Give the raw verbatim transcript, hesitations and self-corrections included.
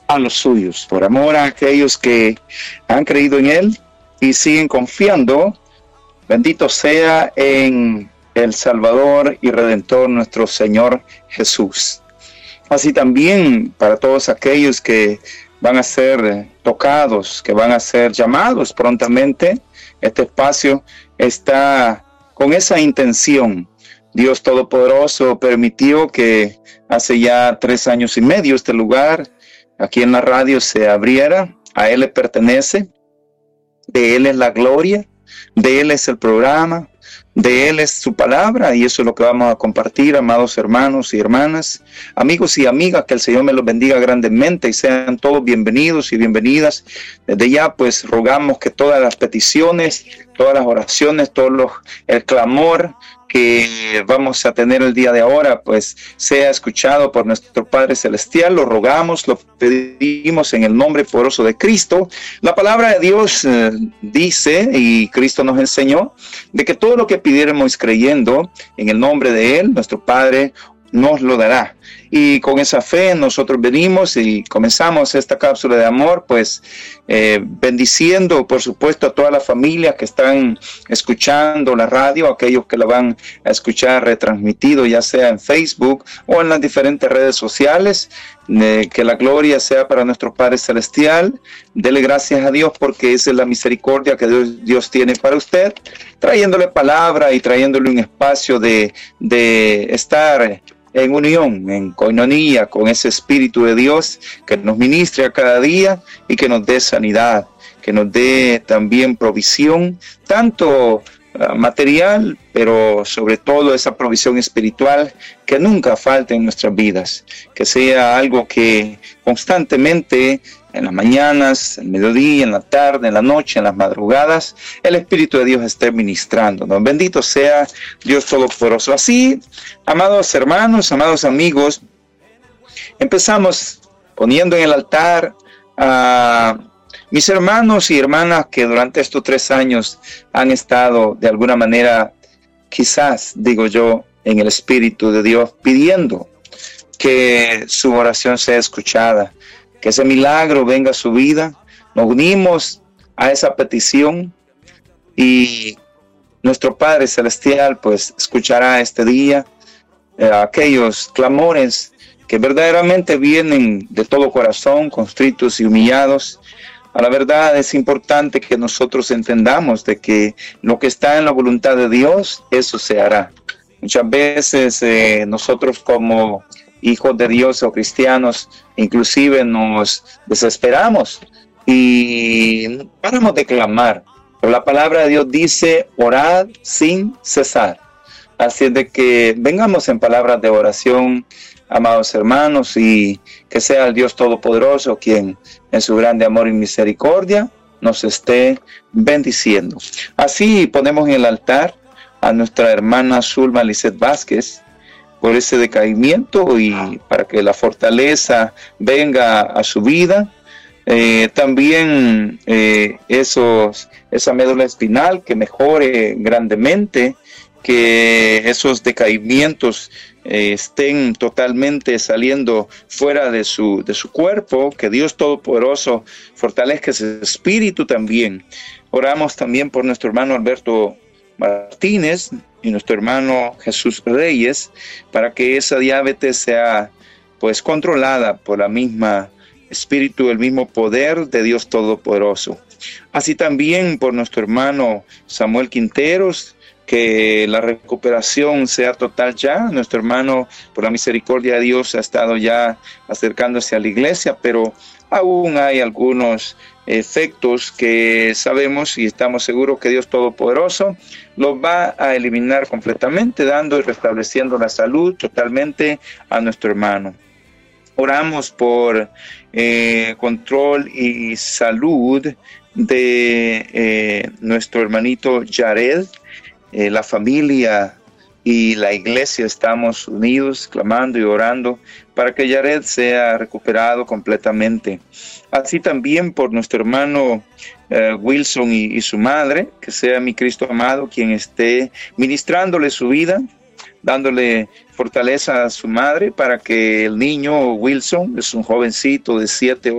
a los suyos, por amor a aquellos que han creído en Él y siguen confiando. Bendito sea en el Salvador y Redentor nuestro Señor Jesús. Así también para todos aquellos que van a ser tocados, que van a ser llamados prontamente. Este espacio está con esa intención. Dios Todopoderoso permitió que hace ya tres años y medio este lugar aquí en la radio se abriera. A Él le pertenece, de Él es la gloria, de Él es el programa, de Él es su palabra, y eso es lo que vamos a compartir, amados hermanos y hermanas, amigos y amigas. Que el Señor me los bendiga grandemente y sean todos bienvenidos y bienvenidas. Desde ya pues rogamos que todas las peticiones, todas las oraciones, todo los, el clamor que vamos a tener el día de ahora, pues sea escuchado por nuestro Padre Celestial. Lo rogamos, lo pedimos en el nombre poderoso de Cristo. La palabra de Dios eh, dice, y Cristo nos enseñó, de que todo lo que pidiéramos creyendo en el nombre de Él, nuestro Padre nos lo dará. Y con esa fe nosotros venimos y comenzamos esta cápsula de amor, pues eh, bendiciendo por supuesto a todas las familias que están escuchando la radio, aquellos que la van a escuchar retransmitido ya sea en Facebook o en las diferentes redes sociales. Eh, que la gloria sea para nuestro Padre Celestial. Dele gracias a Dios porque esa es la misericordia que Dios, Dios tiene para usted, trayéndole palabra y trayéndole un espacio de, de estar en unión, en coinonía con ese Espíritu de Dios que nos ministre a cada día y que nos dé sanidad, que nos dé también provisión, tanto uh, material, pero sobre todo esa provisión espiritual que nunca falte en nuestras vidas, que sea algo que constantemente en las mañanas, el mediodía, en la tarde, en la noche, en las madrugadas, el Espíritu de Dios esté ministrándonos. Bendito sea Dios Todopoderoso. Así, amados hermanos, amados amigos, empezamos poniendo en el altar a mis hermanos y hermanas que durante estos tres años han estado de alguna manera, quizás, digo yo, en el Espíritu de Dios, pidiendo que su oración sea escuchada, que ese milagro venga a su vida. Nos unimos a esa petición y nuestro Padre Celestial pues escuchará este día eh, aquellos clamores que verdaderamente vienen de todo corazón, constritos y humillados. A la verdad es importante que nosotros entendamos de que lo que está en la voluntad de Dios, eso se hará. Muchas veces eh, nosotros como hijos de Dios o cristianos, inclusive nos desesperamos y paramos de clamar. Pero la palabra de Dios dice, orad sin cesar. Así es de que vengamos en palabras de oración, amados hermanos, y que sea el Dios Todopoderoso quien en su grande amor y misericordia nos esté bendiciendo. Así ponemos en el altar a nuestra hermana Zulma Lizeth Vázquez por ese decaimiento y para que la fortaleza venga a su vida. Eh, también eh, esos, esa médula espinal que mejore grandemente, que esos decaimientos eh, estén totalmente saliendo fuera de su, de su cuerpo, que Dios Todopoderoso fortalezca ese espíritu también. Oramos también por nuestro hermano Alberto Martínez y nuestro hermano Jesús Reyes, para que esa diabetes sea pues controlada por la misma espíritu, el mismo poder de Dios Todopoderoso. Así también por nuestro hermano Samuel Quinteros, que la recuperación sea total ya. Nuestro hermano, por la misericordia de Dios, ha estado ya acercándose a la iglesia, pero aún hay algunos efectos que sabemos y estamos seguros que Dios Todopoderoso los va a eliminar completamente, dando y restableciendo la salud totalmente a nuestro hermano. Oramos por eh, control y salud de eh, nuestro hermanito Yared. Eh, la familia y la iglesia estamos unidos, clamando y orando para que Yared sea recuperado completamente. Así también por nuestro hermano eh, Wilson y, y su madre, que sea mi Cristo amado quien esté ministrándole su vida, dándole fortaleza a su madre para que el niño Wilson, es un jovencito de siete